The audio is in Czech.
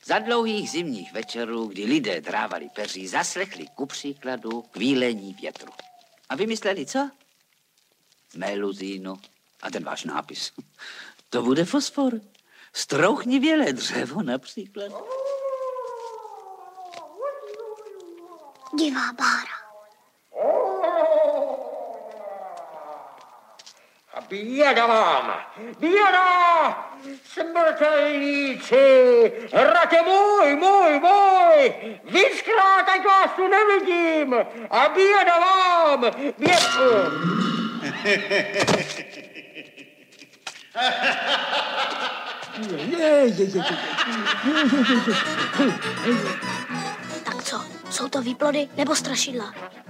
Za dlouhých zimních večerů, kdy lidé drávali peří, zaslechli ku příkladu kvílení větru. A vymysleli co? Meluzínu a ten váš nápis. To bude fosfor. Strouchnivělé dřevo například. Divá bára. A běda vám! Běda! Smrtelníci! Hrate můj! Víckrát, ať vás tu nevidím! A běda vám! Tak co, jsou to výplody nebo strašidla?